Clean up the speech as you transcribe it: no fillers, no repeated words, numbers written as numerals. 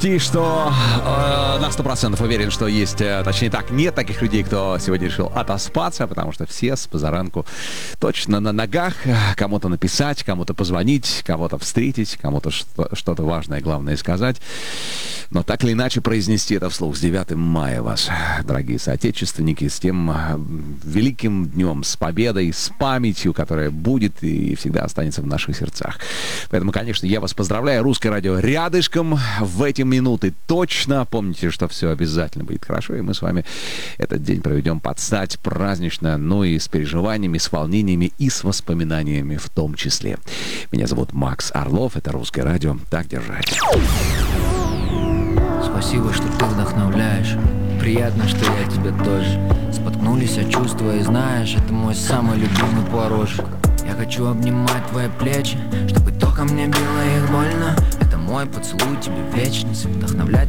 И что на 100% уверен, что есть, точнее так, нет таких людей, кто сегодня решил отоспаться, потому что все с позаранку точно на ногах. Кому-то написать, кому-то позвонить, кого-то встретить, кому-то что-то важное, главное сказать. Но так или иначе произнести это вслух. С 9 мая вас, дорогие соотечественники, с тем великим днем, с победой, с памятью, которая будет и всегда останется в наших сердцах. Поэтому, конечно, я вас поздравляю. Русское радио рядышком в эти минуты точно. Помните, что все обязательно будет хорошо, и мы с вами этот день проведем под стать празднично, но и с переживаниями, с волнениями и с воспоминаниями в том числе. Меня зовут Макс Орлов, это Русское радио. Так держать. Спасибо, что ты вдохновляешь. Приятно, что я тебе тоже. Споткнулись от чувства и знаешь, это мой самый любимый порожек. Я хочу обнимать твои плечи, чтобы током мне било их больно. Это мой поцелуй тебе вечность, вдохновлять